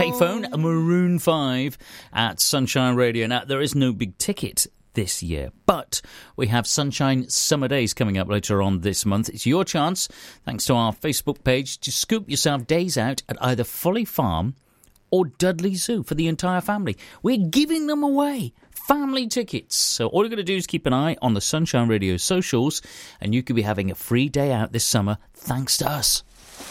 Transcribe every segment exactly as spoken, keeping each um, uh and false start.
Payphone, Maroon five at Sunshine Radio. Now, there is no big ticket this year, but we have Sunshine Summer Days coming up later on this month. It's your chance, thanks to our Facebook page, to scoop yourself days out at either Folly Farm or Dudley Zoo for the entire family. We're giving them away. Family tickets. So all you're going to do is keep an eye on the Sunshine Radio socials, and you could be having a free day out this summer thanks to us.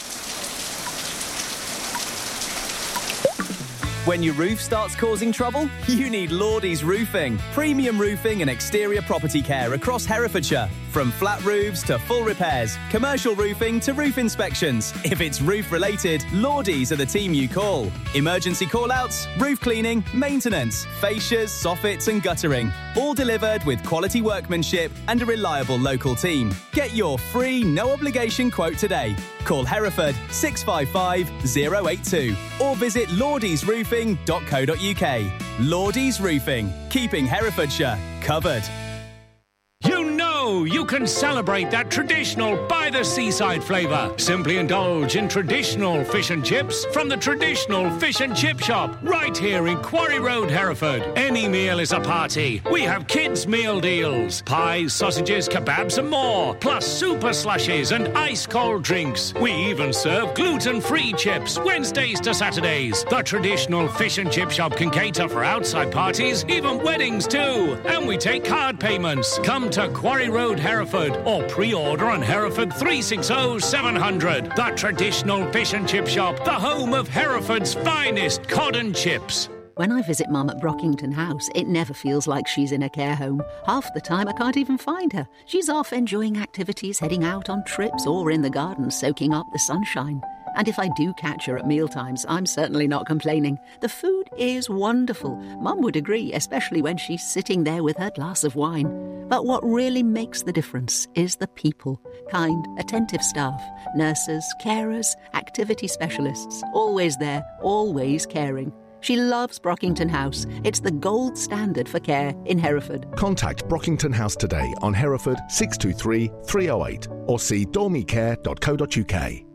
When your roof starts causing trouble, you need Lordy's Roofing. Premium roofing and exterior property care across Herefordshire. From flat roofs to full repairs, commercial roofing to roof inspections. If it's roof-related, Lordy's are the team you call. Emergency call-outs, roof cleaning, maintenance, fascias, soffits and guttering. All delivered with quality workmanship and a reliable local team. Get your free, no-obligation quote today. Call Hereford six five five, zero eight two or visit lordys roofing dot co dot uk. Lordy's Roofing, keeping Herefordshire covered. You know you can celebrate that traditional by-the-seaside flavour. Simply indulge in traditional fish and chips from the traditional fish and chip shop right here in Quarry Road, Hereford. Any meal is a party. We have kids' meal deals. Pies, sausages, kebabs and more. Plus super slushies and ice-cold drinks. We even serve gluten-free chips Wednesdays to Saturdays. The traditional fish and chip shop can cater for outside parties, even weddings too. And we take card payments. Come to Quarry Road, Hereford, or pre-order on Hereford three six zero, seven hundred. The traditional fish and chip shop, the home of Hereford's finest cod and chips. When I visit Mum at Brockington House, it never feels like she's in a care home. Half the time I can't even find her. She's off enjoying activities, heading out on trips, or in the garden soaking up the sunshine. And if I do catch her at mealtimes, I'm certainly not complaining. The food is wonderful. Mum would agree, especially when she's sitting there with her glass of wine. But what really makes the difference is the people. Kind, attentive staff, nurses, carers, activity specialists. Always there, always caring. She loves Brockington House. It's the gold standard for care in Hereford. Contact Brockington House today on Hereford six two three, three oh eight or see dormy care dot co dot uk.